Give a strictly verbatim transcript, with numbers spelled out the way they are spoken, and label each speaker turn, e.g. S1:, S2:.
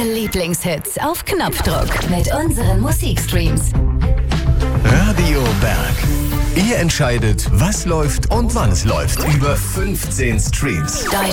S1: Eure Lieblingshits auf Knopfdruck mit unseren Musikstreams.
S2: Radio Berg. Ihr entscheidet, was läuft und wann es läuft. Über fünfzehn Streams.